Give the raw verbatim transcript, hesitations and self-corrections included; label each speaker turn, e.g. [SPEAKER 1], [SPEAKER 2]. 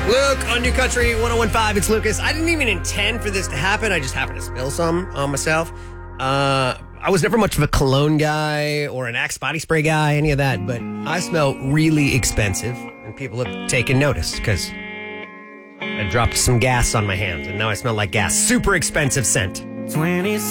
[SPEAKER 1] Luke on New Country one oh one point five. It's Lucas. I didn't even intend for this to happen. I just happened to spill some on myself. Uh, I was never much of a cologne guy or an Axe body spray guy, any of that, but I smell really expensive, and people have taken notice because I dropped some gas on my hands, and now I smell like gas. Super expensive scent.
[SPEAKER 2] twenty